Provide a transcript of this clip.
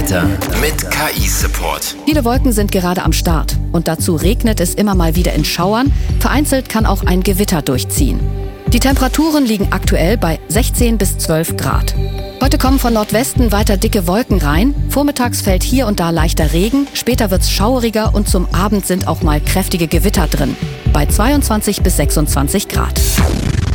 Mit KI-Support. Viele Wolken sind gerade am Start und dazu regnet es immer mal wieder in Schauern. Vereinzelt kann auch ein Gewitter durchziehen. Die Temperaturen liegen aktuell bei 16 bis 12 Grad. Heute kommen von Nordwesten weiter dicke Wolken rein. Vormittags fällt hier und da leichter Regen, später wird's schaueriger und zum Abend sind auch mal kräftige Gewitter drin. Bei 22 bis 26 Grad.